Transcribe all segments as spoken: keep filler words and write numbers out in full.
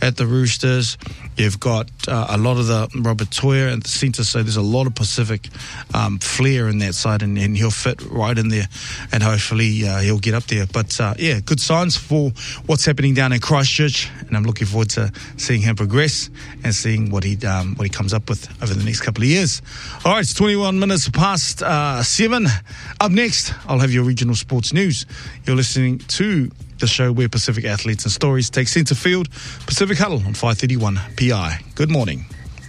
at the Roosters. You've got uh, a lot of the Robert Toya at the centre, so there's a lot of Pacific um, flair in that side, and, and he'll fit right in there, and hopefully uh, he'll get up there. But uh, yeah, good signs for what's happening down in Christchurch, and I'm looking forward to seeing him progress and seeing what he um, what he comes up with over the next couple of years. All right, it's twenty-one minutes past uh, seven. Up next, I'll have your regional sports news. You're listening to the show where Pacific athletes and stories take centre field. Pacific Huddle on five thirty-one P I. Good morning.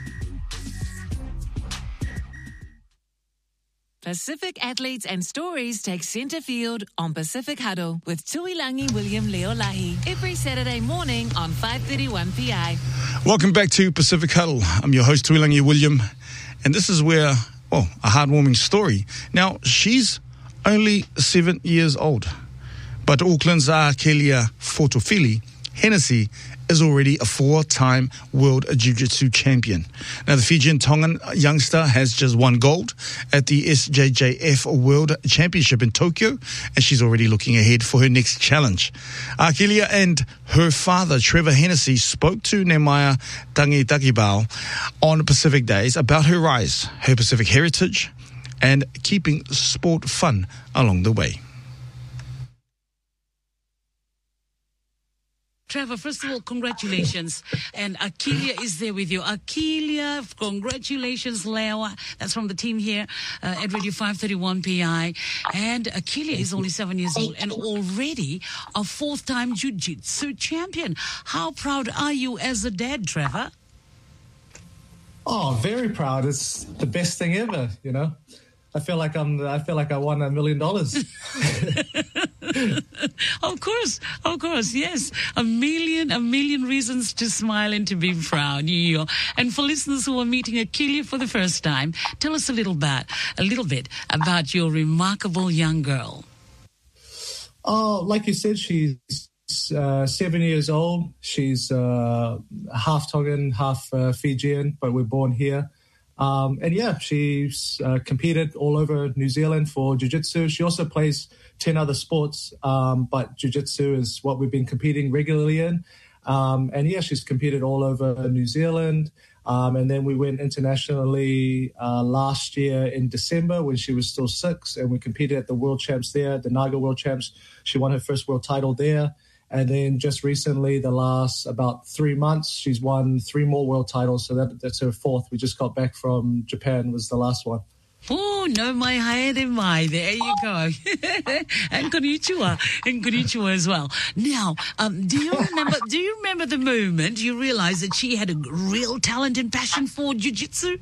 Pacific athletes and stories take centre field on Pacific Huddle with Tuilangi William Leolahi every Saturday morning on five thirty-one P I. Welcome back to Pacific Huddle. I'm your host, Tuilangi William, and this is where, well, a heartwarming story. Now, she's only seven years old, but Auckland's Arkelia Fotofili Hennessy is already a four-time world jiu-jitsu champion. Now, the Fijian Tongan youngster has just won gold at the S J J F World Championship in Tokyo, and she's already looking ahead for her next challenge. Arkelia and her father, Trevor Hennessy, spoke to Nemaya Tangitakibao on Pacific Days about her rise, her Pacific heritage, and keeping sport fun along the way. Trevor, first of all, congratulations. And Arkelia is there with you. Arkelia, congratulations, Leo. That's from the team here uh, at Radio five thirty-one P I. And Arkelia is only seven years old and already a fourth-time jiu-jitsu champion. How proud are you as a dad, Trevor? Oh, very proud. It's the best thing ever, you know. I feel like I'm. I feel like I won a million dollars. Of course, of course, yes. A million, a million reasons to smile and to be proud. Yeah. And for listeners who are meeting Arkelia for the first time, tell us a little bit, a little bit about your remarkable young girl. Oh, like you said, she's uh, seven years old. She's uh, half Tongan, half uh, Fijian, but we're born here. Um, and yeah, she's uh, competed all over New Zealand for jiu-jitsu. She also plays ten other sports, um, but jiu-jitsu is what we've been competing regularly in. Um, and yeah, she's competed all over New Zealand. Um, and then we went internationally uh, last year in December when she was still six, and we competed at the World Champs there, the Naga World Champs. She won her first world title there. And then just recently, the last about three months, she's won three more world titles. So that, that's her fourth. We just got back from Japan, was the last one. Oh, no, my haere mai. There you go. And konnichiwa. And konnichiwa as well. Now, um, do you remember, do you remember the moment you realized that she had a real talent and passion for jiu-jitsu?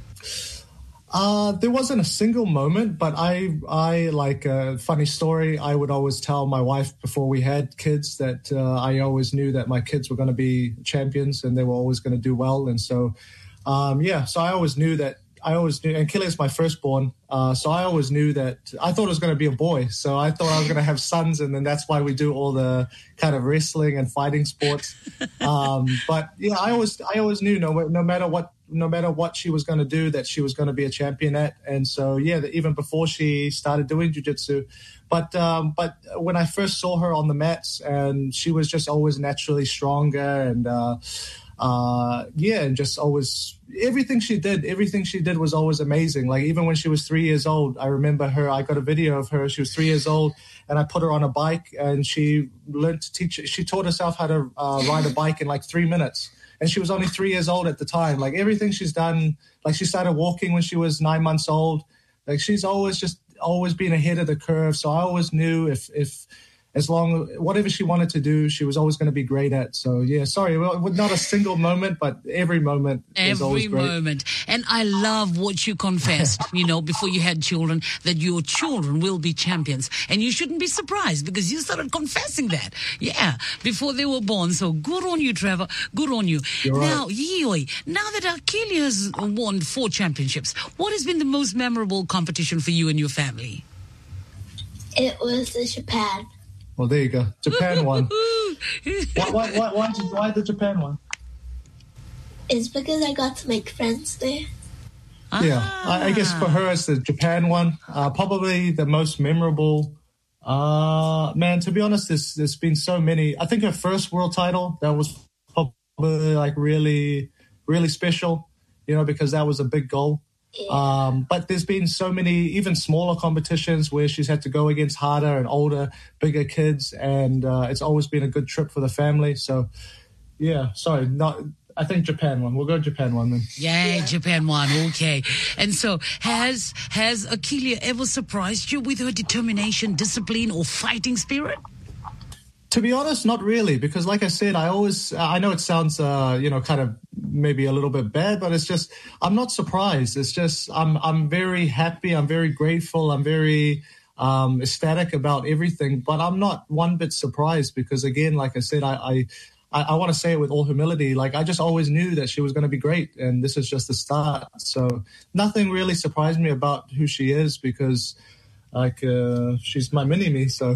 Uh, there wasn't a single moment, but I, I like a funny story. I would always tell my wife before we had kids that uh, I always knew that my kids were going to be champions and they were always going to do well. And so, um, yeah, so I always knew that. I always knew, and Kilia's my firstborn, uh, so I always knew that. I thought it was going to be a boy, so I thought I was going to have sons, and then that's why we do all the kind of wrestling and fighting sports. Um, but yeah, I always, I always knew no, no matter what, no matter what she was going to do, that she was going to be a champion at. And so yeah, the, even before she started doing jiu-jitsu, but um, but when I first saw her on the mats, and she was just always naturally stronger, and uh, uh, yeah, and just always. Everything she did, everything she did was always amazing. Like even when she was three years old, I remember her, I got a video of her. She was three years old and I put her on a bike and she learned to teach, she taught herself how to uh, ride a bike in like three minutes. And she was only three years old at the time. Like everything she's done, like she started walking when she was nine months old. Like she's always just always been ahead of the curve. So I always knew if, if, as long, whatever she wanted to do, she was always going to be great at. So, yeah, sorry, well, not a single moment, but every moment is always great. Every moment. And I love what you confessed, you know, before you had children, that your children will be champions. And you shouldn't be surprised because you started confessing that, yeah, before they were born. So good on you, Trevor. Good on you. You're now, right. Yoi, now that Arkelia has won four championships, what has been the most memorable competition for you and your family? It was the Japan. Well, there you go. Japan won. why, why, why, why, did, why did Japan won? It's because I got to make friends there. Yeah, I, I guess for her it's the Japan one. Uh, probably the most memorable. Uh, man, to be honest, there's, there's been so many. I think her first world title, that was probably like really, really special, you know, because that was a big goal. Yeah. Um, but there's been so many even smaller competitions where she's had to go against harder and older, bigger kids, and uh, it's always been a good trip for the family. So, yeah, sorry, not. I think Japan one. We'll go Japan one then. Yay, Yeah. Japan one. Okay. And so, has has Akilia ever surprised you with her determination, discipline, or fighting spirit? To be honest, not really, because like I said, I always, I know it sounds, uh, you know, kind of maybe a little bit bad, but it's just, I'm not surprised. It's just, I'm, I'm very happy. I'm very grateful. I'm very um, ecstatic about everything, but I'm not one bit surprised because again, like I said, I, I, I, I want to say it with all humility. Like I just always knew that she was going to be great, and this is just the start. So nothing really surprised me about who she is because like uh, she's my mini-me, so.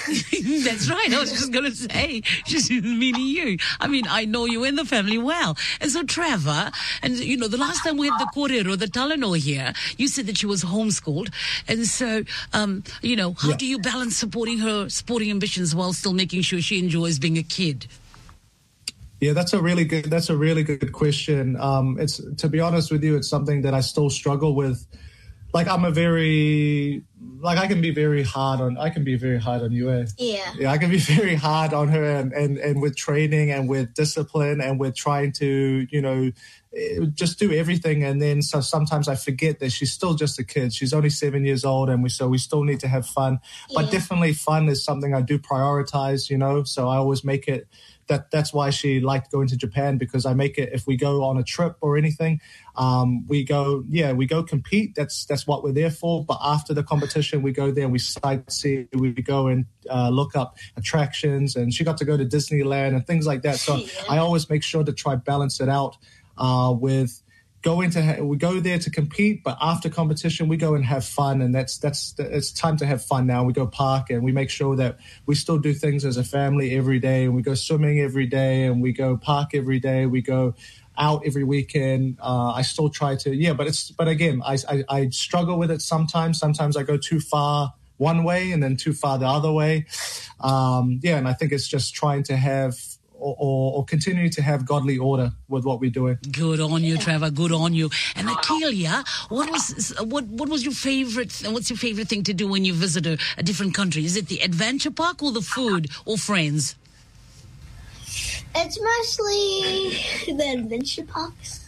That's right. I was just going to say, she's mini you. I mean, I know you and the family well. And so, Trevor, and you know, the last time we had the Kōrero, the Talanoa here, you said that she was homeschooled. And so, um, you know, how Yeah. do you balance supporting her sporting ambitions while still making sure she enjoys being a kid? Yeah, that's a really good. That's a really good question. Um, it's to be honest with you, it's something that I still struggle with. Like I'm a very, like I can be very hard on. I can be very hard on you. Eh? Yeah. Yeah, I can be very hard on her, and, and and with training and with discipline and with trying to, you know, eh, just do everything. And then so sometimes I forget that she's still just a kid. She's only seven years old, and we so we still need to have fun. But Yeah. definitely, fun is something I do prioritize. You know, so I always make it. That that's why she liked going to Japan, because I make it, if we go on a trip or anything, um, we go, yeah, we go compete. That's that's what we're there for. But after the competition, we go there and we sightsee. We go and uh, look up attractions. And she got to go to Disneyland and things like that. So Yeah. I always make sure to try balance it out uh, with going to ha- we go there to compete, but after competition we go and have fun, and that's that's it's time to have fun now. We go park and we make sure that we still do things as a family every day, and we go swimming every day, and we go park every day. We go out every weekend. Uh, I still try to, yeah, but it's but again, I, I I struggle with it sometimes. Sometimes I go too far one way and then too far the other way. Um, yeah, and I think it's just trying to have. Or, or, or continue to have godly order with what we're doing. Good on you, Trevor. Good on you. And Akilia, what was what what was your favorite? What's your favorite thing to do when you visit a, a different country? Is it the adventure park or the food or friends? It's mostly the adventure parks.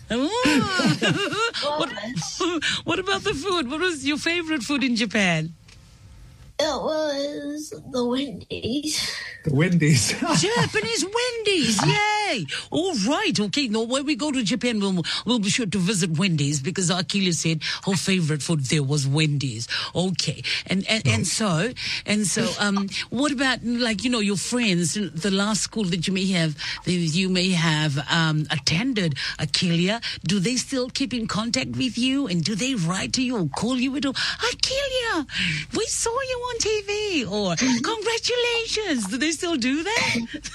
what, what about the food? What was your favorite food in Japan? It was the Wendy's. The Wendy's. Japanese Wendy's, yay! All right, okay. Now, when we go to Japan, we'll, we'll be sure to visit Wendy's, because Akilia said her favorite food there was Wendy's. Okay, and and, and so and so. Um, what about, like, you know, your friends? The last school that you may have that you may have um attended, Akilia. Do they still keep in contact with you, and do they write to you or call you at all? Akilia, we saw you on T V, or congratulations. Do they still do that?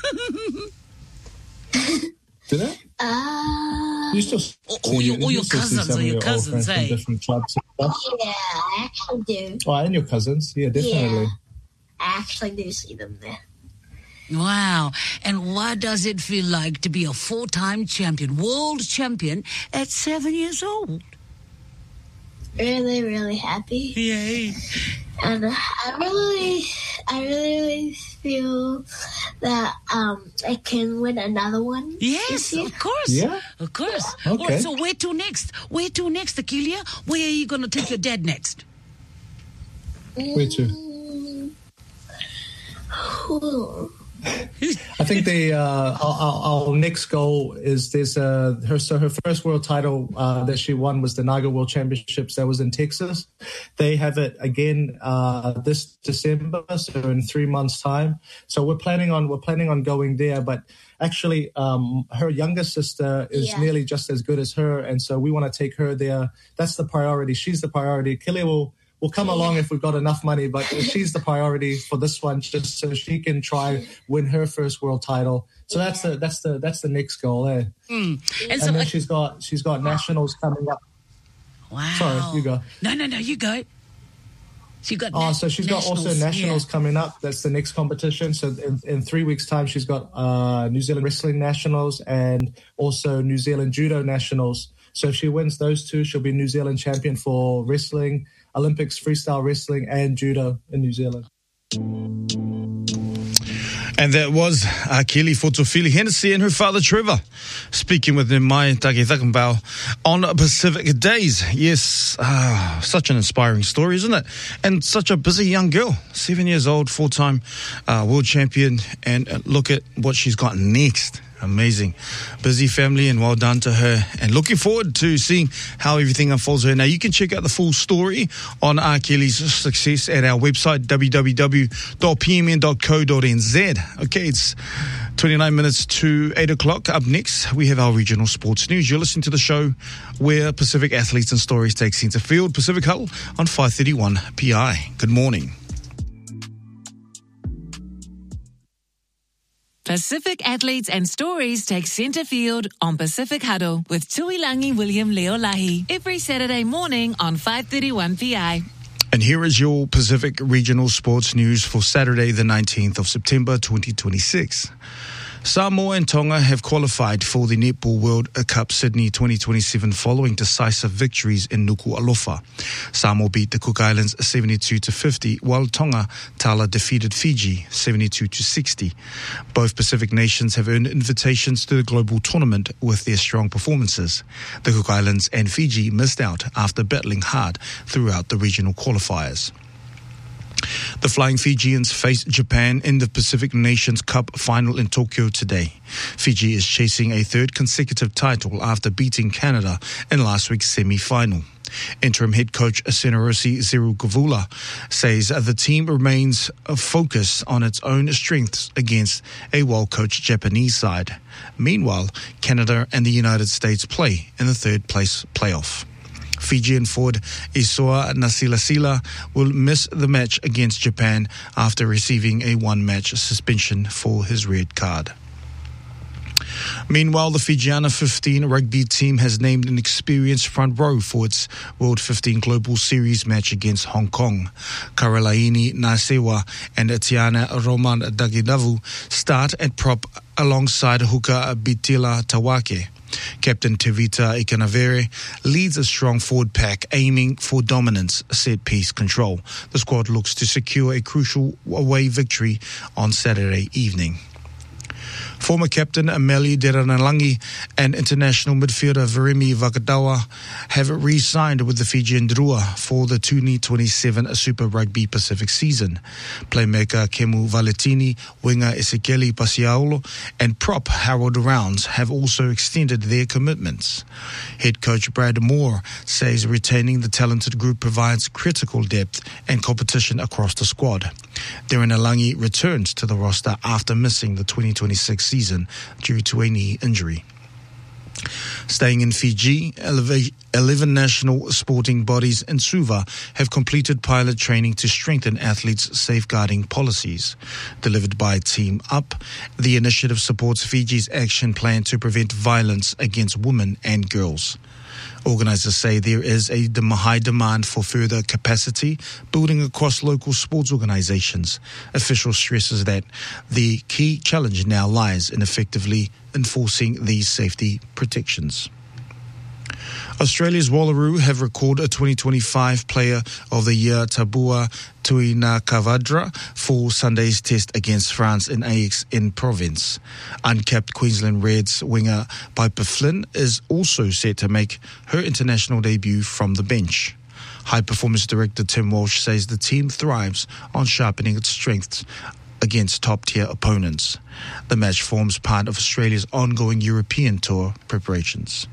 Did it? Uh, You still Or- or your- or your you still see cousins, some or of your old cousins, friends from eh? different clubs and stuff. yeah, I actually do. Oh, and your cousins, yeah, definitely. Yeah, I actually do see them there. Wow. And what does it feel like to be a four-time champion, world champion, at seven years old? Really, really happy. Yay. And I really, I really feel that um, I can win another one. Yes, this year. of course. Yeah? Of course. Okay. All right, so where to next? Where to next, Akilia? Where are you going to take your dad next? Where to? Mm. Ooh. I think the uh, our, our, our next goal is there's uh, her so her first world title uh, that she won was the Naga World Championships that was in Texas. They have it again uh, this December, so in three months' time. So we're planning on we're planning on going there, but actually um, her younger sister is Yeah. nearly just as good as her, and so we want to take her there. That's the priority. She's the priority. Kelly will. We'll come along if we've got enough money, but she's the priority for this one, just so she can try win her first world title. So that's the that's the that's the next goal there. And And so, then she's got she's got nationals coming up. wow. Sorry, you go. No, no, no, you go. She got Oh, na- so she's got also nationals, nationals yeah. coming up. That's the next competition. So in, in three weeks' time, she's got uh, New Zealand Wrestling Nationals and also New Zealand Judo Nationals. So if she wins those two, she'll be New Zealand champion for wrestling, Olympics, freestyle wrestling, and judo in New Zealand. And that was Akili Fotofili Hennessy and her father Trevor speaking with Mai Take Thakambau on Pacific Days. Yes, ah, such an inspiring story, isn't it? And such a busy young girl, seven years old, four-time uh, world champion, and look at what she's got next. Amazing. Busy family, and well done to her. And looking forward to seeing how everything unfolds her. Now, you can check out the full story on Akili's success at our website, w w w dot p m n dot co dot n z. Okay, it's twenty-nine minutes to eight o'clock. Up next, we have our regional sports news. You're listening to the show where Pacific Athletes and Stories take centre field. Pacific Huddle on five thirty-one P I. Good morning. Pacific Athletes and Stories take centre field on Pacific Huddle with Tuilangi William Leolahi every Saturday morning on five thirty-one P I. And here is your Pacific Regional Sports News for Saturday, the nineteenth of September, twenty twenty-six. Samoa and Tonga have qualified for the Netball World Cup Sydney twenty twenty-seven following decisive victories in Nuku'alofa. Samoa beat the Cook Islands seventy-two to fifty, while Tonga Tala defeated Fiji seventy-two to sixty. Both Pacific nations have earned invitations to the global tournament with their strong performances. The Cook Islands and Fiji missed out after battling hard throughout the regional qualifiers. The Flying Fijians face Japan in the Pacific Nations Cup final in Tokyo today. Fiji is chasing a third consecutive title after beating Canada in last week's semi-final. Interim head coach Senorosi Zerugavula says the team remains focused on its own strengths against a well-coached Japanese side. Meanwhile, Canada and the United States play in the third place playoff. Fijian forward Isoa Nasilasila will miss the match against Japan after receiving a one-match suspension for his red card. Meanwhile, the Fijiana fifteen rugby team has named an experienced front row for its World fifteen Global Series match against Hong Kong. Karolaini Nasewa and Etiana Roman Dagidavu start at prop alongside Huka Bitila Tawake. Captain Tevita Ikanavere leads a strong forward pack aiming for dominance set-piece control. The squad looks to secure a crucial away victory on Saturday evening. Former captain Ameli Deranalangi and international midfielder Veremi Vakadawa have re-signed with the Fijian Drua for the twenty twenty-seven Super Rugby Pacific season. Playmaker Kemu Valetini, winger Ezekieli Pasiaolo and prop Harold Rounds have also extended their commitments. Head coach Brad Moore says retaining the talented group provides critical depth and competition across the squad. Deranalangi returns to the roster after missing the twenty twenty-six season due to a knee injury. Staying in Fiji, eleven national sporting bodies in Suva have completed pilot training to strengthen athletes' safeguarding policies. Delivered by Team Up, the initiative supports Fiji's action plan to prevent violence against women and girls. Organisers say there is a high demand for further capacity building across local sports organisations. Official stresses that the key challenge now lies in effectively enforcing these safety protections. Australia's Wallaroo have recorded a twenty twenty-five Player of the Year Tabua Tuinakavadra for Sunday's test against France in A X N province. Uncapped Queensland Reds winger Piper Flynn is also set to make her international debut from the bench. High Performance Director Tim Walsh says the team thrives on sharpening its strengths against top-tier opponents. The match forms part of Australia's ongoing European tour preparations.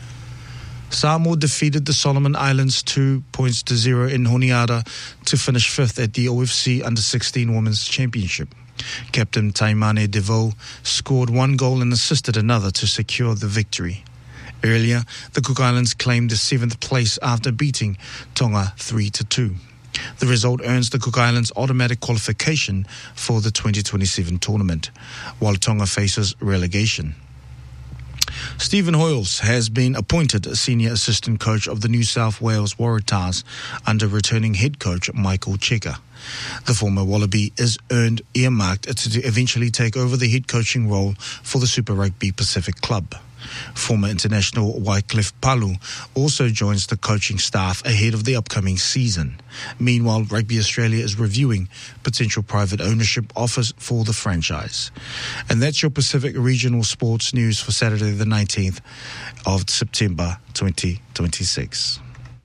Samoa defeated the Solomon Islands two points to zero in Honiara to finish fifth at the O F C Under sixteen Women's Championship. Captain Taimane Devoe scored one goal and assisted another to secure the victory. Earlier, the Cook Islands claimed the seventh place after beating Tonga three to two. The result earns the Cook Islands automatic qualification for the twenty twenty-seven tournament, while Tonga faces relegation. Stephen Hoyles has been appointed Senior Assistant Coach of the New South Wales Waratahs under returning head coach Michael Cheika. The former Wallaby is earned earmarked to eventually take over the head coaching role for the Super Rugby Pacific Club. Former international Wycliffe Palu also joins the coaching staff ahead of the upcoming season. Meanwhile, Rugby Australia is reviewing potential private ownership offers for the franchise. And that's your Pacific Regional Sports News for Saturday the nineteenth of September twenty twenty-six.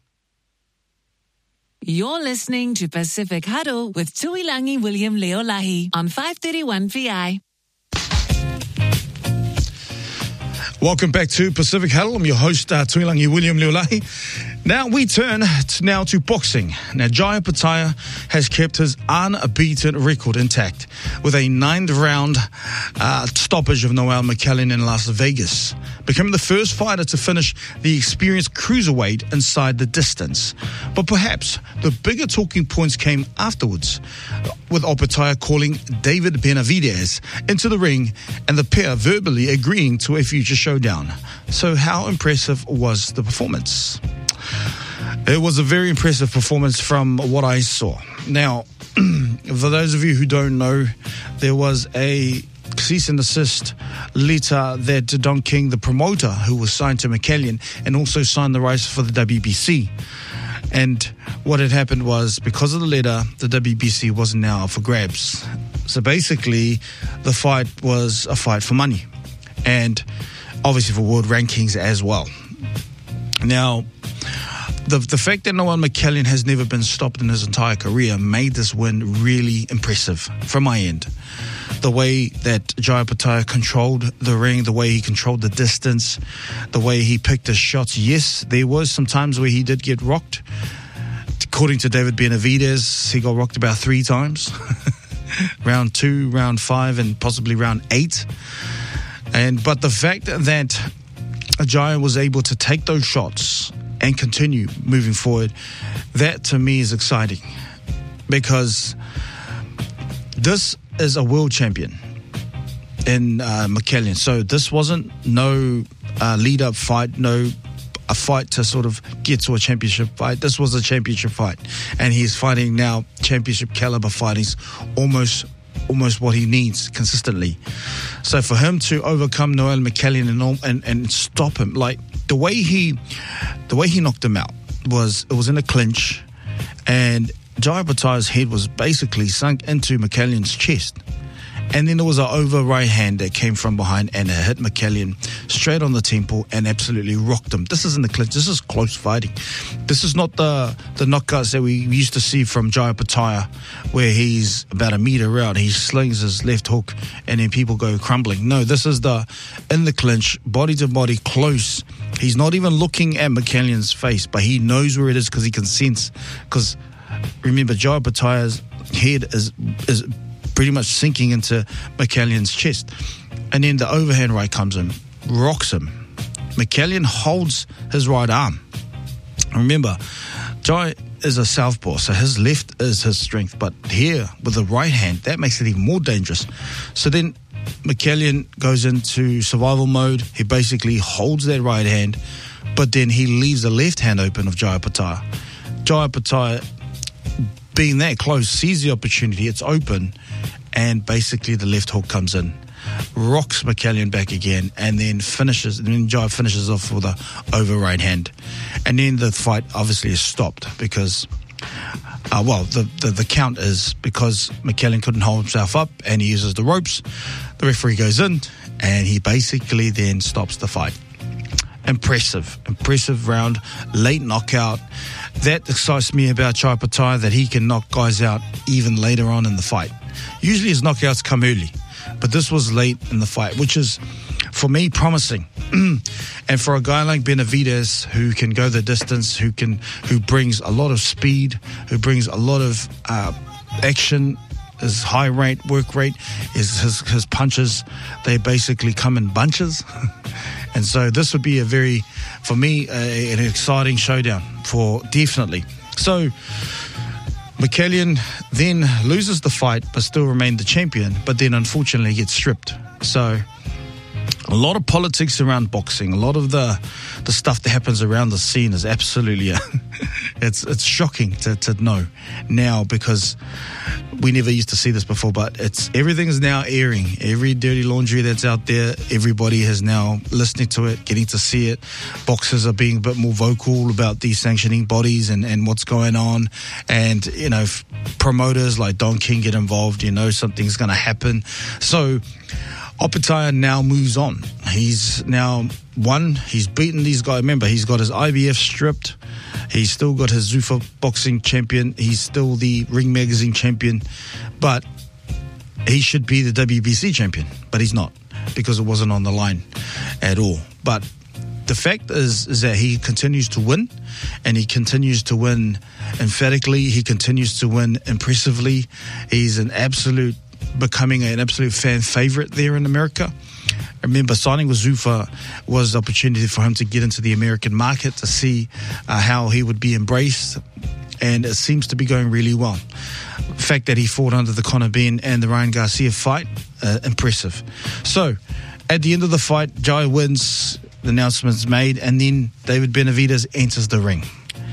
You're listening to Pacific Huddle with Tuilangi William Leolahi on five thirty-one P I. Welcome back to Pacific Huddle. I'm your host, uh, Tuilangi William Leolahi. Now we turn to, now to boxing. Now Jaya Pataya has kept his unbeaten record intact with a ninth-round uh, stoppage of Noel McCallion in Las Vegas, becoming the first fighter to finish the experienced cruiserweight inside the distance. But perhaps the bigger talking points came afterwards, with Opataya calling David Benavidez into the ring and the pair verbally agreeing to a future showdown. So how impressive was the performance? It was a very impressive performance from what I saw. Now, for those of you who don't know, there was a cease and desist letter that Don King, the promoter, who was signed to McCallion and also signed the rights for the W B C. And what had happened was, because of the letter, the W B C wasn't now up for grabs. So basically, the fight was a fight for money, and obviously for world rankings as well. Now, the the fact that Noel McCallion has never been stopped in his entire career made this win really impressive from my end. The way that Jaya Pataya controlled the ring, the way he controlled the distance, the way he picked his shots. Yes, there was some times where he did get rocked. According to David Benavidez, he got rocked about three times. round two, round five, and possibly round eight. And but the fact that Jaya was able to take those shots and continue moving forward, that to me is exciting, because this is a world champion in uh, McCallion. So this wasn't no uh, lead-up fight, no a fight to sort of get to a championship fight. This was a championship fight, and he's fighting now championship caliber fightings, almost almost what he needs consistently. So for him to overcome Noel McCallion and, and and stop him, like the way he the way he knocked him out was, it was in a clinch, and Jaya Pataya's head was basically sunk into McCallion's chest. And then there was an over right hand that came from behind and it hit McCallion straight on the temple and absolutely rocked him. This isn't the clinch. This is close fighting. This is not the, the knockouts that we used to see from Jaya Pataya, where he's about a meter out, he slings his left hook and then people go crumbling. No, this is the in the clinch, body to body, close. He's not even looking at McCallion's face, but he knows where it is because he can sense. Because remember, Jaya Pataya's head is is pretty much sinking into McCallion's chest. And then the overhand right comes in, rocks him. McCallion holds his right arm. Remember, Jai is a southpaw, so his left is his strength. But here, with the right hand, that makes it even more dangerous. So then McCallion goes into survival mode. He basically holds that right hand, but then he leaves the left hand open of Jaya Pataya. Jaya Pataya, being that close, sees the opportunity, it's open, and basically the left hook comes in, rocks McCallion back again, and then finishes, and then Jai finishes off with a over right hand. And then the fight obviously is stopped because, uh, well, the, the, the count is because McCallion couldn't hold himself up and he uses the ropes. The referee goes in and he basically then stops the fight. Impressive, impressive round, late knockout. That excites me about Jaya Pataya, that he can knock guys out even later on in the fight. Usually his knockouts come early, but this was late in the fight, which is, for me, promising. And for a guy like Benavidez, who can go the distance, who can, who brings a lot of speed, who brings a lot of uh, action, his high rate, work rate, is his, his punches, they basically come in bunches. And so this would be a very, for me, a, an exciting showdown for definitely. So McCallion then loses the fight but still remained the champion, but then unfortunately gets stripped. So a lot of politics around boxing. A lot of the the stuff that happens around the scene is absolutely it's it's shocking to, to know now, because we never used to see this before. But it's everything is now airing. Every dirty laundry that's out there, everybody is now listening to it, getting to see it. Boxers are being a bit more vocal about these sanctioning bodies and, and what's going on. And, you know, f- promoters like Don King get involved. You know something's going to happen. So Opetaia now moves on. He's now won. He's beaten these guys. Remember, he's got his I B F stripped. He's still got his Zuffa boxing champion. He's still the Ring Magazine champion. But he should be the W B C champion. But he's not, because it wasn't on the line at all. But the fact is, is that he continues to win, and he continues to win emphatically. He continues to win impressively. He's an absolute becoming an absolute fan favorite there in America. Remember, signing with Zuffa was the opportunity for him to get into the American market, to see uh, how he would be embraced, and it seems to be going really well. The fact that he fought under the Conor Benn and the Ryan Garcia fight, uh, impressive. So, at the end of the fight, Jai wins, the announcement's made, and then David Benavidez enters the ring.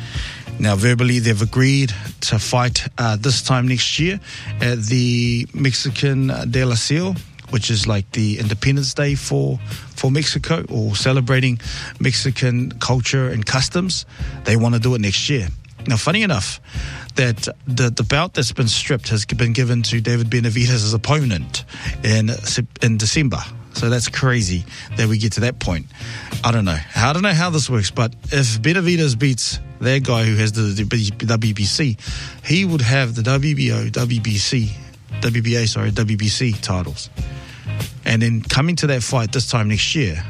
Now, verbally, they've agreed to fight uh, this time next year at the Mexican de la Sal, which is like the Independence Day for, for Mexico, or celebrating Mexican culture and customs. They want to do it next year. Now, funny enough, that the, the bout that's been stripped has been given to David Benavidez's opponent in in December. So that's crazy that we get to that point. I don't know. I don't know how this works, but if Benavidez beats that guy who has the, the W B C, he would have the W B O, W B C, W B A, sorry, W B C titles. And then coming to that fight this time next year,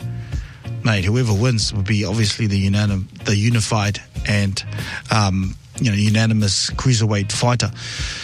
mate, whoever wins will be obviously the unanim- the unified and um, you know unanimous cruiserweight fighter.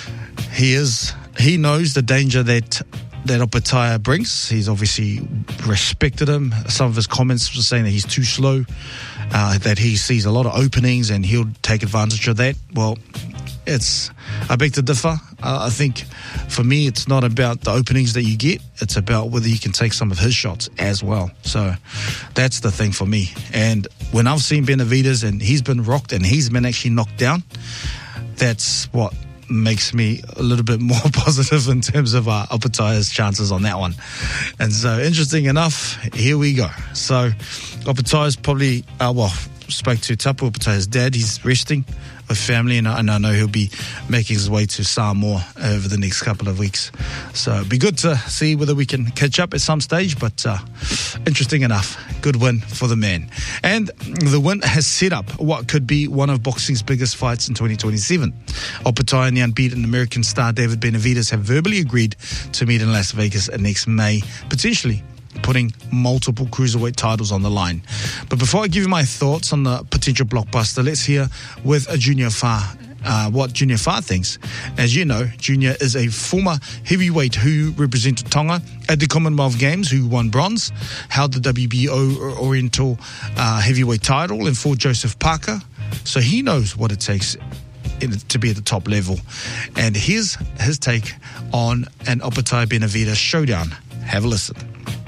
He is. He knows the danger that that Opetaia brings. He's obviously respected him. Some of his comments were saying that he's too slow, uh, that he sees a lot of openings and he'll take advantage of that. Well, it's I beg to differ. Uh, I think for me, it's not about the openings that you get. It's about whether you can take some of his shots as well. So that's the thing for me. And when I've seen Benavidez and he's been rocked and he's been actually knocked down, that's what makes me a little bit more positive in terms of uh, Opetaia's chances on that one. And so, interesting enough, here we go. So, Opetaia's probably, uh, well, spoke to Tapu Opetaia's dad. He's resting with family, and I, and I know he'll be making his way to Samoa over the next couple of weeks. So, it'd be good to see whether we can catch up at some stage, but uh, interesting enough. Good win for the man. And the win has set up what could be one of boxing's biggest fights in twenty twenty-seven. Opetaia and the unbeaten American star David Benavidez have verbally agreed to meet in Las Vegas next May, potentially putting multiple cruiserweight titles on the line. But before I give you my thoughts on the potential blockbuster, let's hear with a Junior Fa uh, what Junior Fa thinks. As you know, Junior is a former heavyweight who represented Tonga at the Commonwealth Games, who won bronze, held the W B O Oriental uh, heavyweight title, and fought Joseph Parker. So he knows what it takes in, to be at the top level. And here's his take on an Opetaia Benavidez showdown. Have a listen.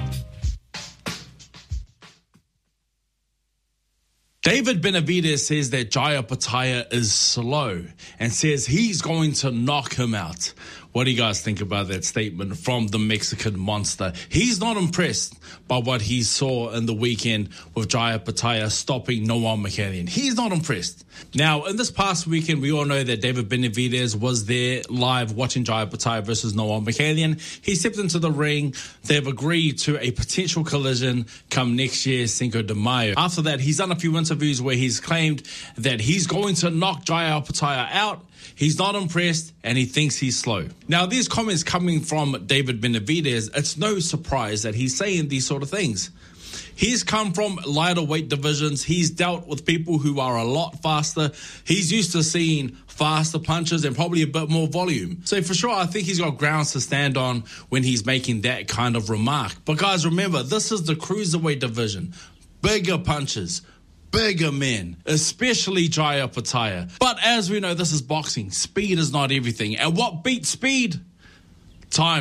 David Benavidez says that Jai Opetaia is slow and says he's going to knock him out. What do you guys think about that statement from the Mexican monster? He's not impressed by what he saw in the weekend with Jai Opetaia stopping Noah Mikhailian. He's not impressed. Now, in this past weekend, we all know that David Benavidez was there live watching Jai Opetaia versus Noah Mikhailian. He stepped into the ring. They've agreed to a potential collision come next year, Cinco de Mayo. After that, he's done a few interviews where he's claimed that he's going to knock Jai Opetaia out. He's not impressed, and he thinks he's slow. Now, these comments coming from David Benavidez, it's no surprise that he's saying these sort of things. He's come from lighter weight divisions. He's dealt with people who are a lot faster. He's used to seeing faster punches and probably a bit more volume. So for sure, I think he's got grounds to stand on when he's making that kind of remark. But guys, remember, this is the cruiserweight division. Bigger punches. Bigger men, especially Jai Opetaia. But as we know, this is boxing. Speed is not everything. And what beats speed? Timing.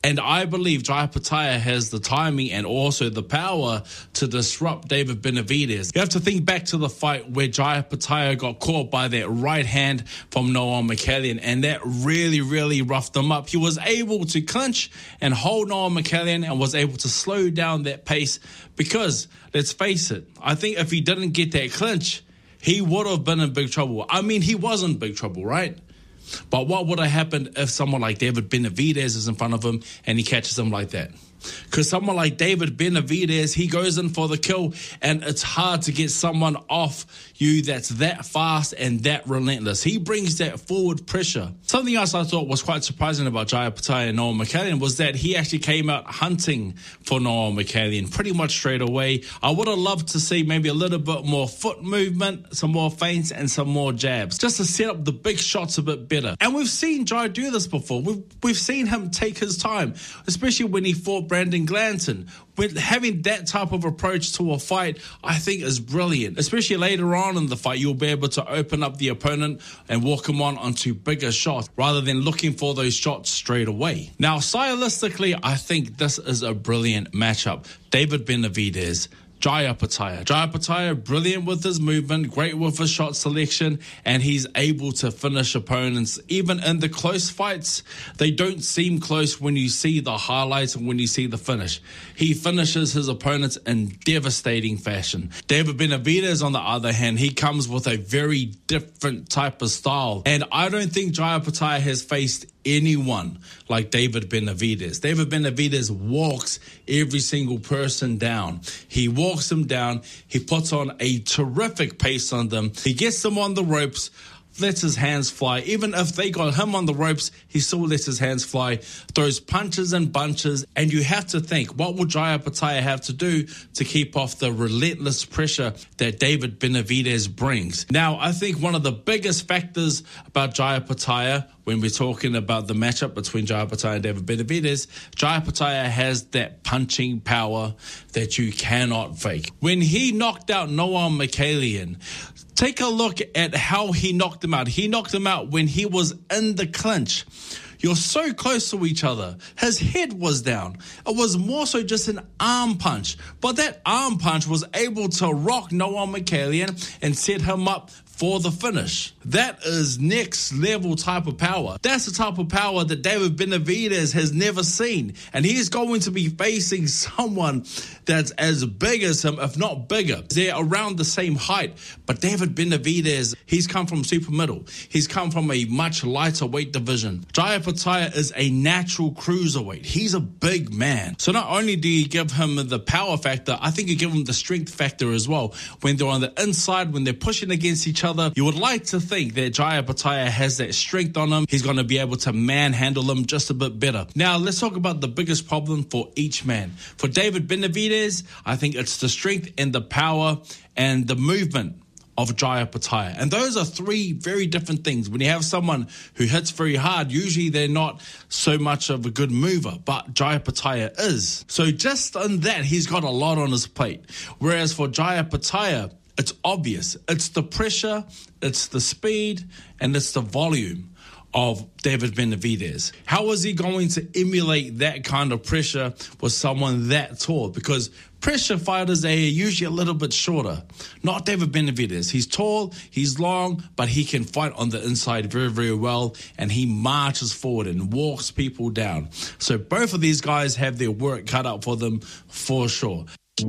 And I believe Jaya Pataya has the timing and also the power to disrupt David Benavidez. You have to think back to the fight where Jaya Pataya got caught by that right hand from Noah McCallion, and that really, really roughed him up. He was able to clinch and hold Noah McCallion and was able to slow down that pace because, let's face it, I think if he didn't get that clinch, he would have been in big trouble. I mean, he was in big trouble, right? But what would have happened if someone like David Benavidez is in front of him and he catches him like that? Because someone like David Benavidez, he goes in for the kill, and it's hard to get someone off you that's that fast and that relentless. He brings that forward pressure. Something else I thought was quite surprising about Jaya Pataya and Noah McCallion was that he actually came out hunting for Noah McCallion pretty much straight away. I would have loved to see maybe a little bit more foot movement, some more feints, and some more jabs, just to set up the big shots a bit better. And we've seen Jaya do this before. We've, we've seen him take his time, especially when he fought Brandon Glanton. With having that type of approach to a fight, I think is brilliant. Especially later on in the fight, you'll be able to open up the opponent and walk him on onto bigger shots rather than looking for those shots straight away. Now, stylistically, I think this is a brilliant matchup. David Benavidez, Jaya Pataya. Jaya Pataya, brilliant with his movement, great with his shot selection, and he's able to finish opponents. Even in the close fights, they don't seem close when you see the highlights and when you see the finish. He finishes his opponents in devastating fashion. David Benavidez, on the other hand, he comes with a very different type of style. And I don't think Jaya Pataya has faced anyone like David Benavidez. David Benavidez walks every single person down. He walks them down. He puts on a terrific pace on them. He gets them on the ropes, lets his hands fly. Even if they got him on the ropes, he still lets his hands fly, throws punches and bunches. And you have to think, what will Jaya Pataya have to do to keep off the relentless pressure that David Benavidez brings? Now, I think one of the biggest factors about Jaya Pataya, when we're talking about the matchup between Jaya Pataya and David Benavidez, Jaya Pataya has that punching power that you cannot fake. When he knocked out Noah McCallion, take a look at how he knocked him out. He knocked him out when he was in the clinch. You're so close to each other. His head was down. It was more so just an arm punch. But that arm punch was able to rock Noah McCallion and set him up for the finish. That is next level type of power. That's the type of power that David Benavidez has never seen. And he's going to be facing someone that's as big as him, if not bigger. They're around the same height. But David Benavidez, he's come from super middle. He's come from a much lighter weight division. Jaya Pataya is a natural cruiserweight. He's a big man. So not only do you give him the power factor, I think you give him the strength factor as well. When they're on the inside, when they're pushing against each other, you would like to think that Jaya Pataya has that strength on him. He's going to be able to manhandle him just a bit better. Now, let's talk about the biggest problem for each man. For David Benavidez, I think it's the strength and the power and the movement of Jaya Pataya. And those are three very different things. When you have someone who hits very hard, usually they're not so much of a good mover, but Jaya Pataya is. So just on that, he's got a lot on his plate. Whereas for Jaya Pataya, it's obvious. It's the pressure, it's the speed, and it's the volume of David Benavidez. How is he going to emulate that kind of pressure with someone that tall? Because pressure fighters, they are usually a little bit shorter. Not David Benavidez. He's tall, he's long, but he can fight on the inside very, very well, and he marches forward and walks people down. So both of these guys have their work cut out for them for sure.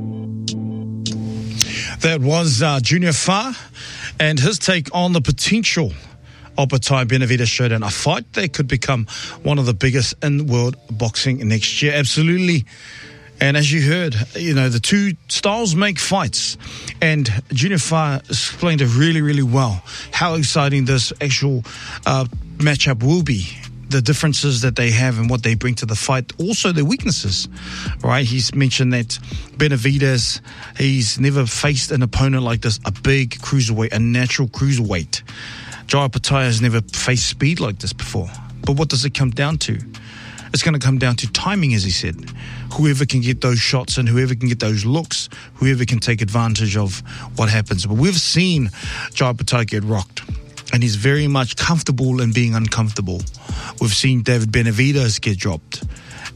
That was uh, Junior Fa and his take on the potential of Pataya Benavidez showdown, a fight that could become one of the biggest in world boxing next year. Absolutely. And as you heard, you know, the two styles make fights. And Junior Fa explained it really, really well how exciting this actual uh, matchup will be. The differences that they have and what they bring to the fight, also their weaknesses, right? He's mentioned that Benavidez, he's never faced an opponent like this, a big cruiserweight, a natural cruiserweight. Jaya Pataya has never faced speed like this before. But what does it come down to? It's going to come down to timing, as he said. Whoever can get those shots and whoever can get those looks, whoever can take advantage of what happens. But we've seen Jaya Pataya get rocked. And he's very much comfortable in being uncomfortable. We've seen David Benavidez get dropped.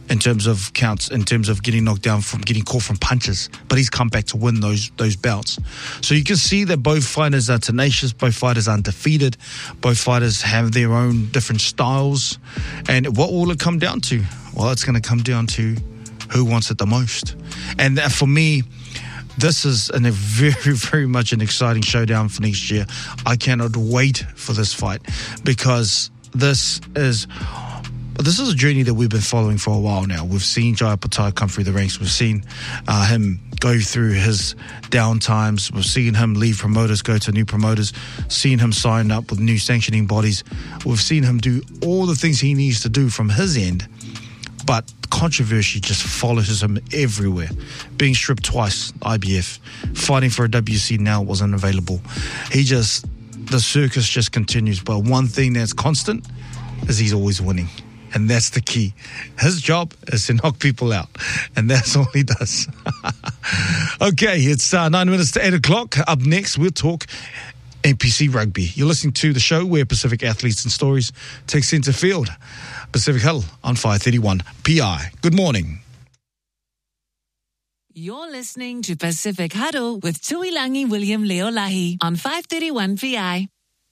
in terms of counts, in terms of getting knocked down from getting caught from punches, but he's come back to win those those bouts. So you can see that both fighters are tenacious, both fighters are undefeated, both fighters have their own different styles. And what will it come down to? Well, it's going to come down to who wants it the most. And for me, this is an, a very, very much an exciting showdown for next year. I cannot wait for this fight, because this is this is a journey that we've been following for a while now. We've seen Jaya Opetaia come through the ranks. We've seen uh, him go through his down times. We've seen him leave promoters, go to new promoters, seen him sign up with new sanctioning bodies. We've seen him do all the things he needs to do from his end. But controversy just follows him everywhere. Being stripped twice, I B F. Fighting for a W C now wasn't available. He just, the circus just continues. But one thing that's constant is he's always winning. And that's the key. His job is to knock people out. And that's all he does. Okay, it's uh, nine minutes to eight o'clock. Up next, we'll talk N P C Rugby. You're listening to the show where Pacific Athletes and Stories take centre field. Pacific Huddle on five thirty-one P I. Good morning. You're listening to Pacific Huddle with Tuilangi William Leolahi on five thirty-one P I.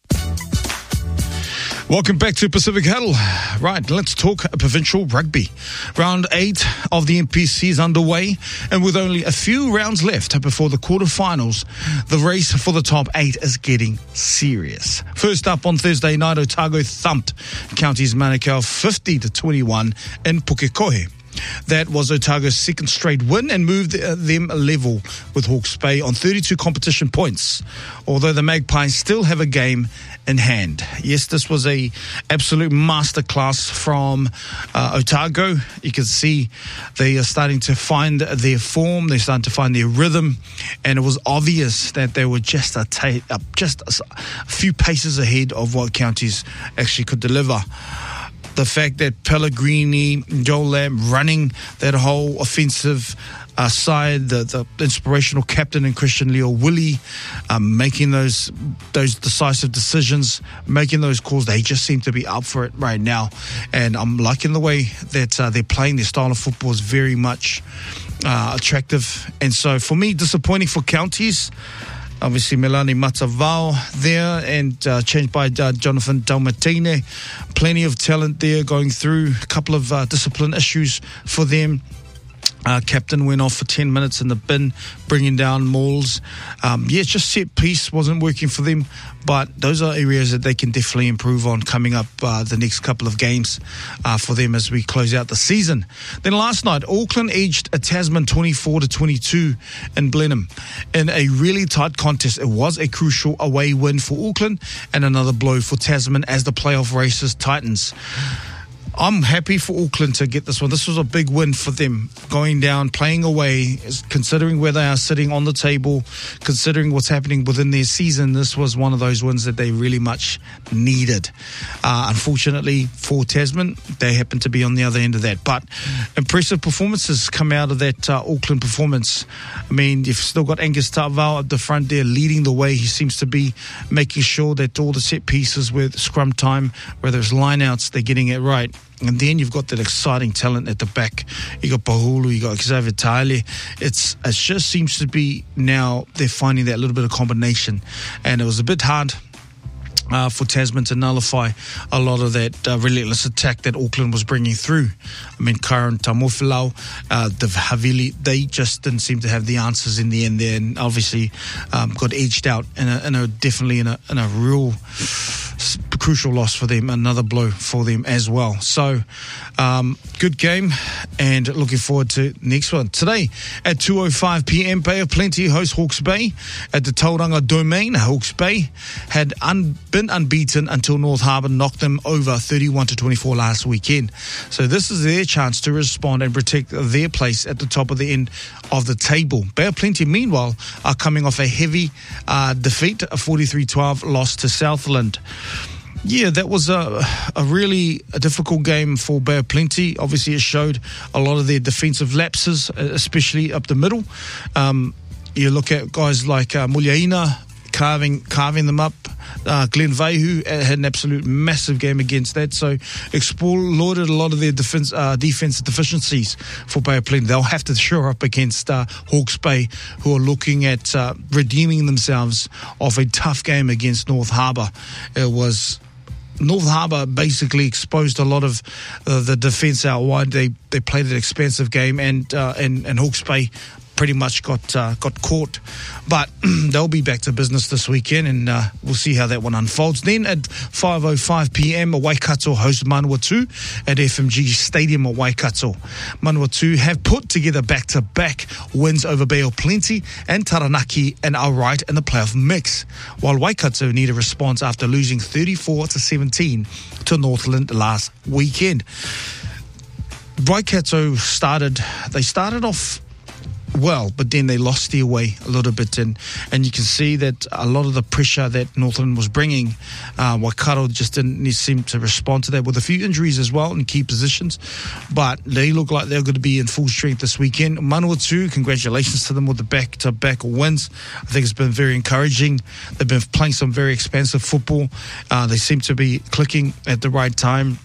Welcome back to Pacific Huddle. Right, let's talk provincial rugby. Round eight of the N P C is underway, and with only a few rounds left before the quarterfinals, the race for the top eight is getting serious. First up on Thursday night, Otago thumped Counties Manukau fifty to twenty-one in Pukekohe. That was Otago's second straight win and moved them level with Hawke's Bay on thirty-two competition points, although the Magpies still have a game in hand. Yes, this was a absolute masterclass from uh, Otago. You can see they are starting to find their form, they're starting to find their rhythm, and it was obvious that they were just a, ta- uh, just a, a few paces ahead of what Counties actually could deliver. The fact that Pellegrini, Joel Lamb running that whole offensive uh, side, the, the inspirational captain and Christian Leo Willie um, making those those decisive decisions, making those calls, they just seem to be up for it right now. And I'm liking the way that uh, they're playing. Their style of football is very much uh, attractive. And so for me, disappointing for Counties. Obviously, Melani Matavao there, and uh, changed by uh, Jonathan Dalmatine. Plenty of talent there going through. A couple of uh, discipline issues for them. Uh, captain went off for ten minutes in the bin, bringing down Mauls. Um, yeah, just set piece wasn't working for them, but those are areas that they can definitely improve on coming up uh, the next couple of games uh, for them as we close out the season. Then last night, Auckland edged a Tasman twenty-four to twenty-two in Blenheim in a really tight contest. It was a crucial away win for Auckland and another blow for Tasman as the playoff races tightens. I'm happy for Auckland to get this one. This was a big win for them, going down, playing away, considering where they are sitting on the table, considering what's happening within their season. This was one of those wins that they really much needed. Uh, unfortunately for Tasman, they happen to be on the other end of that. But impressive performances come out of that uh, Auckland performance. I mean, you've still got Angus Ta'avao at the front there leading the way. He seems to be making sure that all the set pieces with scrum time, whether it's lineouts, they're getting it right. And then you've got that exciting talent at the back. You got Pahulu, you got Xavier Taile. It's it just seems to be now they're finding that little bit of combination, and it was a bit hard Uh, for Tasman to nullify a lot of that uh, relentless attack that Auckland was bringing through. I mean, Karen Tamofilau, uh, the Havili, they just didn't seem to have the answers in the end there, and obviously um, got edged out in a, in a definitely in a, in a real crucial loss for them, another blow for them as well. So, um, good game, and looking forward to next one. Today at two oh five p.m, Bay of Plenty hosts Hawke's Bay at the Tauranga Domain. Hawke's Bay had un- been unbeaten until North Harbour knocked them over thirty-one to twenty-four last weekend. So this is their chance to respond and protect their place at the top of the end of the table. Bay of Plenty, meanwhile, are coming off a heavy uh, defeat, a forty-three twelve loss to Southland. Yeah, that was a, a really a difficult game for Bay of Plenty. Obviously, it showed a lot of their defensive lapses, especially up the middle. Um, you look at guys like uh, Mulyaina carving carving them up, Uh, Glenn Vaihu had an absolute massive game against that, so exploited a lot of their defense, uh, defensive deficiencies for Bay of Plenty. They'll have to shore up against uh, Hawke's Bay, who are looking at uh, redeeming themselves off a tough game against North Harbour. It was North Harbour basically exposed a lot of uh, the defence out wide. They they played an expensive game, and uh, and, and Hawke's Bay pretty much got uh, got caught. But they'll be back to business this weekend, and uh, we'll see how that one unfolds. Then at five oh five p.m, Waikato host Manawatu at F M G Stadium at Waikato. Manawatu have put together back-to-back wins over Bay of Plenty and Taranaki and are right in the playoff mix, while Waikato need a response after losing thirty-four to seventeen to Northland last weekend. Waikato started, they started off well, but then they lost their way a little bit, and, and you can see that a lot of the pressure that Northland was bringing, uh, Waikato just didn't seem to respond to that, with a few injuries as well in key positions, but they look like they're going to be in full strength this weekend. Manawatu, congratulations to them with the back-to-back wins. I think it's been very encouraging. They've been playing some very expansive football. Uh, they seem to be clicking at the right time.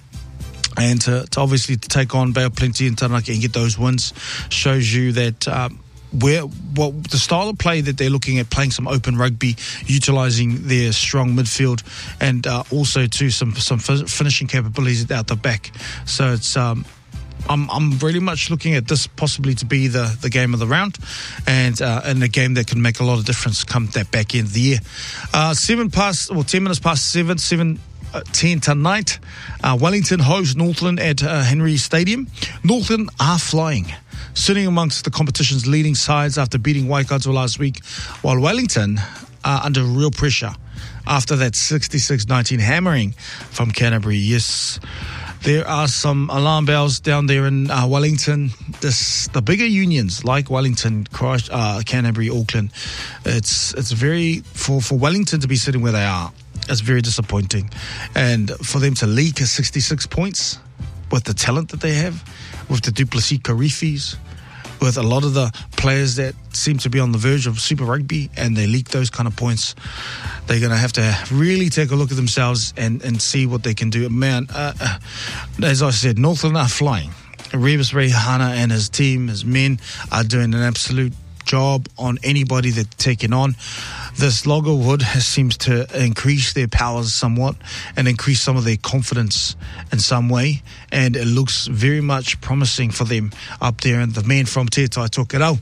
And to, to obviously to take on Bay of Plenty and Taranaki and get those wins shows you that um, where what the style of play that they're looking at, playing some open rugby, utilising their strong midfield, and uh, also to some some finishing capabilities out the back. So it's um, I'm I'm really much looking at this possibly to be the, the game of the round, and uh, and a game that can make a lot of difference come that back end of the year. Uh, seven past or ten minutes past seven seven. Uh, ten tonight, uh, Wellington hosts Northland at uh, Henry Stadium. Northland are flying, sitting amongst the competition's leading sides after beating Waikato last week, while Wellington are under real pressure after that sixty-six nineteen hammering from Canterbury. Yes, there are some alarm bells down there in uh, Wellington. This, the bigger unions like Wellington, Christ, uh, Canterbury, Auckland, it's it's very, for, for Wellington to be sitting where they are, it's very disappointing. And for them to leak sixty-six points with the talent that they have, with the Duplessis Karifis, with a lot of the players that seem to be on the verge of Super Rugby, and they leak those kind of points, they're going to have to really take a look at themselves and, and see what they can do. Man, uh, uh, as I said, Northland are flying. Rebus Reihana and his team, his men, are doing an absolute job on anybody that they're taking on. This Loggerwood has seems to increase their powers somewhat and increase some of their confidence in some way, and it looks very much promising for them up there, and the men from Te Tai Tokerau.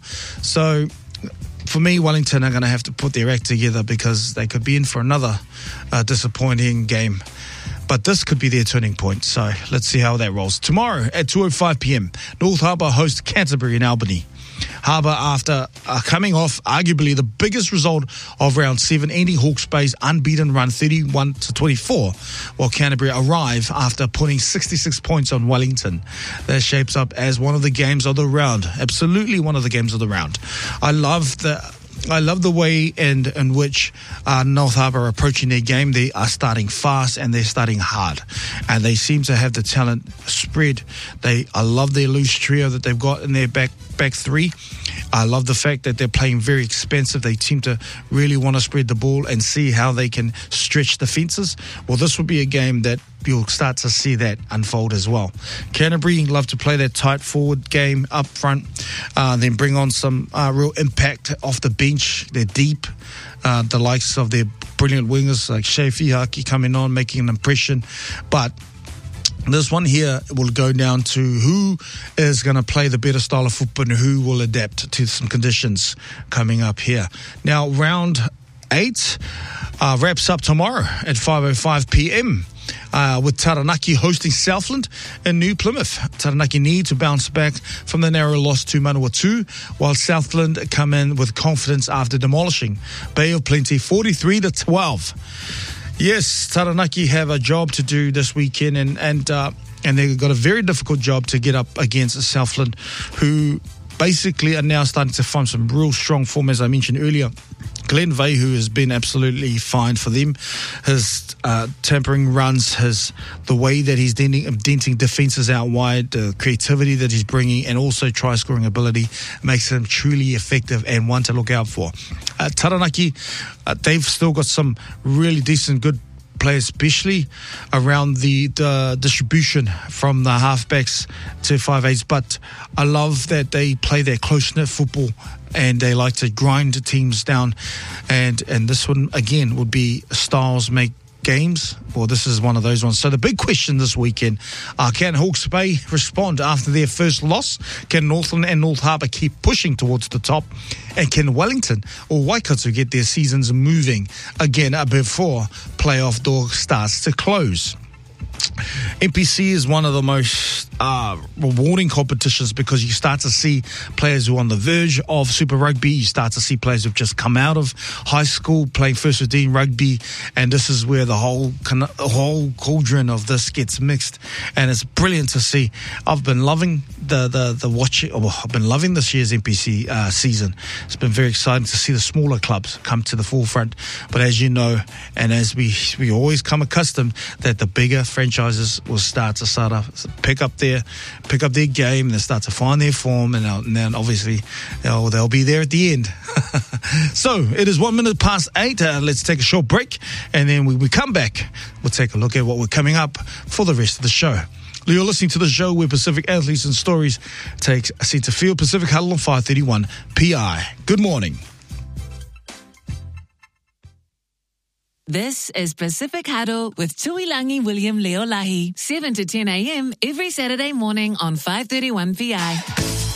So for me, Wellington are going to have to put their act together, because they could be in for another uh, disappointing game. But this could be their turning point, so let's see how that rolls. Tomorrow at two oh five p.m, North Harbour host Canterbury in Albany. Harbour, after uh, coming off arguably the biggest result of round seven, ending Hawke's Bay's unbeaten run thirty-one to twenty-four, while Canterbury arrive after putting sixty-six points on Wellington. That shapes up as one of the games of the round. Absolutely one of the games of the round. I love the... I love the way in, in which uh, North Harbour are approaching their game. They are starting fast and they're starting hard, and they seem to have the talent spread. They, I love their loose trio that they've got in their back back three. I love the fact that they're playing very expensive. They seem to really want to spread the ball and see how they can stretch the fences. Well, this will be a game that you'll start to see that unfold as well. Canterbury love to play that tight forward game up front, uh, then bring on some uh, real impact off the bench. They're deep. Uh, the likes of their brilliant wingers like Shea Fihaki coming on, making an impression. But this one here will go down to who is going to play the better style of football and who will adapt to some conditions coming up here. Now, round eight uh, wraps up tomorrow at five oh five p.m. Uh, with Taranaki hosting Southland in New Plymouth. Taranaki need to bounce back from the narrow loss to Manawatu, while Southland come in with confidence after demolishing Bay of Plenty forty-three to twelve. Yes, Taranaki have a job to do this weekend, and and uh, and they've got a very difficult job to get up against Southland, who basically are now starting to find some real strong form, as I mentioned earlier. Glenn Vehu has been absolutely fine for them. His uh, tampering runs, his the way that he's denting, denting defences out wide, the creativity that he's bringing, and also try-scoring ability makes him truly effective and one to look out for. Uh, Taranaki, uh, they've still got some really decent, good players, especially around the, the distribution from the halfbacks to five eights. But I love that they play their close-knit football and they like to grind teams down. And, and this one, again, would be styles make games. Well, this is one of those ones. So the big question this weekend, uh, can Hawke's Bay respond after their first loss? Can Northland and North Harbour keep pushing towards the top? And can Wellington or Waikato get their seasons moving again before playoff door starts to close? N P C is one of the most uh, rewarding competitions because you start to see players who are on the verge of Super Rugby. You start to see players who've just come out of high school playing First fifteen rugby, and this is where the whole the whole cauldron of this gets mixed, and it's brilliant to see. I've been loving the the the watching. Oh, I've been loving this year's N P C uh, season. It's been very exciting to see the smaller clubs come to the forefront. But as you know, and as we we always come accustomed, that the bigger franchises will start to start up, pick up their pick up their game, and they start to find their form, and, and then obviously they'll, they'll be there at the end. So it is one minute past eight. Uh, let's take a short break, and then when we come back, we'll take a look at what we're coming up for the rest of the show. You're listening to the show where Pacific Athletes and Stories takes a centre field. Pacific Huddle on five thirty-one P I. Good morning. This is Pacific Huddle with Tuilangi William Leolahi, seven to ten a.m. every Saturday morning on five thirty-one P I.